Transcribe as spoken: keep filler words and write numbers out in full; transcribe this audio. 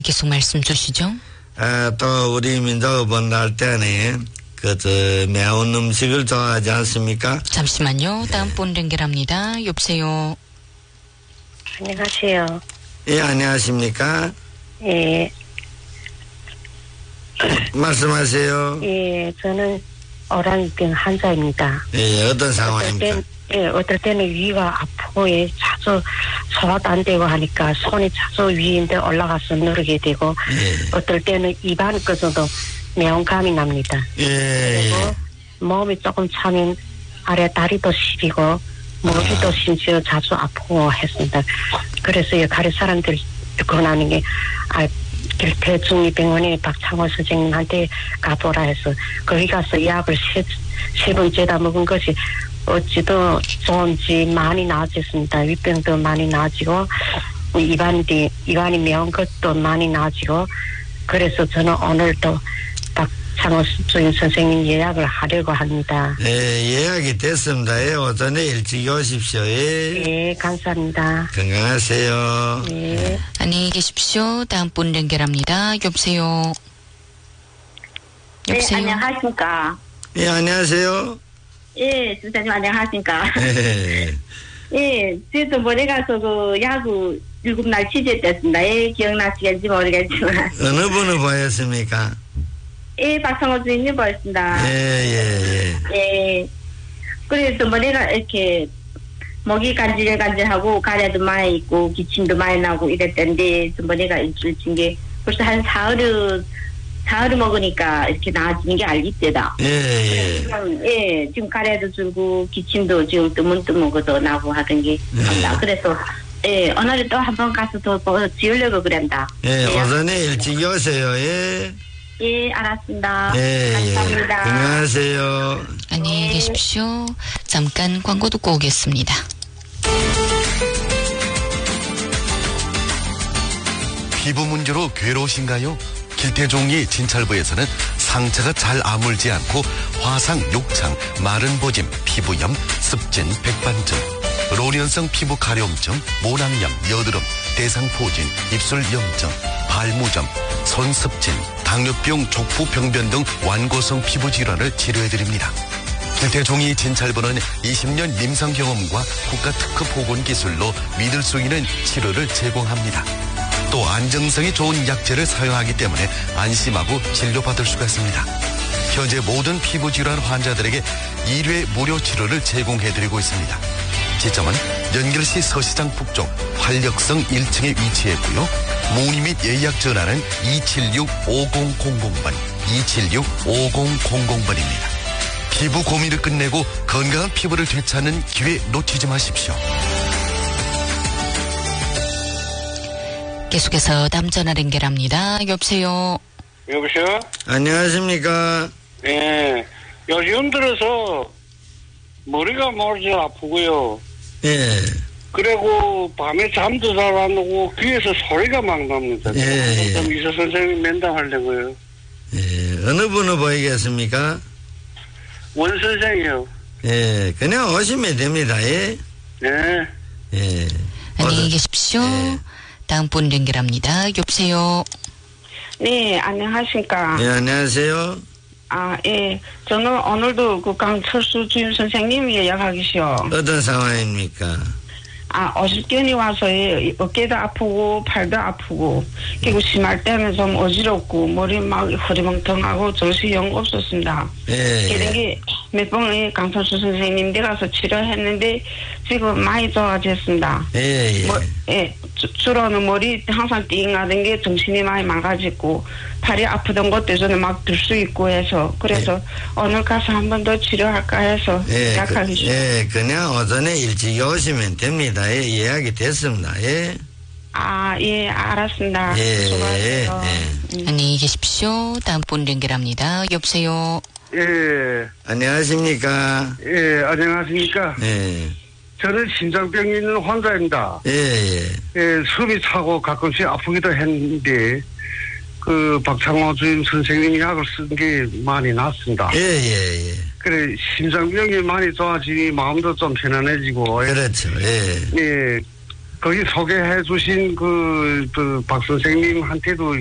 계속 말씀 주시죠. 아, 또 우리 민족 번날 때는 그저 매운 음식을 좋아하지 않습니까? 잠시만요. 다음 분 연결합니다. 여보세요. 안녕하세요. 예, 안녕하십니까? 예, 말씀하세요. 예, 저는 어란병 환자입니다. 예, 어떤 어떨 상황입니까? 땐, 예, 어떨 때는 위가 아프고, 예, 자주 소화도 안 되고 하니까 손이 자주 위인데 올라가서 누르게 되고, 예. 어떨 때는 입안까지도 매운감이 납니다. 예, 그리고 예. 몸이 조금 차면 아래 다리도 시리고, 머리도 아. 심지어 자주 아프고 했습니다. 그래서 이 가리 사람들 권하는 게, 아, 길태중이병원에 박창호 선생님한테 가보라 해서 거기 가서 약을 세, 세 번째다 먹은 것이 어찌도 좋은지 많이 나아졌습니다. 윗병도 많이 나아지고 입안이, 입안이 매운 것도 많이 나아지고 그래서 저는 오늘도 박창호 주임 선생님 예약을 하려고 합니다. 예, 예약이 됐습니다. 예, 오전에 일찍 오십시오. 예. 예, 감사합니다. 건강하세요. 예. 안녕히 계십시오. 다음 분 연결합니다. 여보세요. 네, 여보세요. 안녕하십니까. 예, 안녕하세요. 예, 주사님 안녕하십니까. 예. 예, 저도 모레 가서 그 야구 일곱 날 취재됐습니다. 예, 기억나시겠지 모르겠지만. 어느 분을 보였습니까? 예, 박성호 주인님 보였습니다. 예, 예, 예. 예. 그래서 모레가 이렇게 목이 간질간질하고 가래도 많이 있고 기침도 많이 나고 이랬던데 모레가 일주일 친 게 벌써 한 사흘을 사흘을 먹으니까 이렇게 나아지는 게 알겠대다. 예, 예. 지금, 예, 지금 가래도 줄고 기침도 지금 뜨문뜨문거도 나고 하던 게 예. 그래서 예, 오늘은 또 한 번 가서 더 지으려고 그랬다. 예, 오전에 일찍 오세요. 예. 예, 알았습니다. 예, 감사합니다. 예. 건강하세요. 안녕히 네. 계십시오. 잠깐 광고 듣고 오겠습니다. 피부 문제로 괴로우신가요? 길태종이 진찰부에서는 상처가 잘 아물지 않고 화상, 욕창, 마른 보짐, 피부염, 습진, 백반증, 로련성 피부 가려움증, 모낭염, 여드름, 대상포진, 입술 염증, 발무점, 손습진, 당뇨병, 족푸병변 등 완고성 피부 질환을 치료해드립니다. 길태종이 진찰부는 이십 년 임상 경험과 국가 특허 보건 기술로 믿을 수 있는 치료를 제공합니다. 또 안정성이 좋은 약재를 사용하기 때문에 안심하고 진료받을 수가 있습니다. 현재 모든 피부질환 환자들에게 일 회 무료 치료를 제공해드리고 있습니다. 지점은 연결시 서시장 북쪽 활력성 일 층에 위치했고요. 문의 및 예약 전화는 이칠육 오공공공 번, 이칠육 오공공공 번입니다. 피부 고민을 끝내고 건강한 피부를 되찾는 기회 놓치지 마십시오. 계속해서 다음 전화 연결합니다. 여보세요. 여보세요? 안녕하십니까? 예. 요즘 들어서 머리가 모르게 아프고요. 예. 그리고 밤에 잠도 잘 안 오고 귀에서 소리가 막 납니다. 예, 예. 좀 이서 선생님 면담하려고요. 예. 어느 분을 보이겠습니까? 원 선생이요. 예. 그냥 오시면 됩니다. 예. 네. 예. 안녕히 어서- 계십시오. 예. 다음 분 연결합니다. 여보세요. 네, 안녕하십니까. 예, 안녕하세요. 아, 예. 저는 오늘도 그 강철수 주임 선생님 예약하기시오. 어떤 상황입니까? 아, 오십 견이 와서 예, 어깨도 아프고 팔도 아프고 그리고 심할 때는 좀 어지럽고 머리 막 허리멍텅하고 정신이 영 없었습니다. 예, 그런 예. 게 몇 번에 강철수 선생님 데 가서 치료했는데 지금 많이 좋아졌습니다. 예, 예. 뭐, 예, 주, 주로는 머리 항상 띵하던 게 정신이 많이 망가지고 팔이 아프던 것도 저는 막 들 수 있고 해서 그래서 오늘 가서 한 번 더 치료할까 해서 예, 예약하기 그, 싫어요. 예, 그냥 오전에 일찍 오시면 됩니다. 예, 예약이 됐습니다. 예. 아, 예, 알았습니다. 예, 수고하세요. 예, 음. 안녕히 계십시오. 다음 분 연결합니다. 여보세요. 예. 안녕하십니까? 예, 안녕하십니까. 예. 저는 심장병이 있는 환자입니다. 예, 예. 예, 숨이 차고 가끔씩 아프기도 했는데, 그, 박창호 주임 선생님이 약을 쓴 게 많이 낫습니다. 예, 예, 예. 그래, 심장병이 많이 좋아지니 마음도 좀 편안해지고, 그렇죠. 예. 예. 거기 소개해 주신 그, 그 박 선생님한테도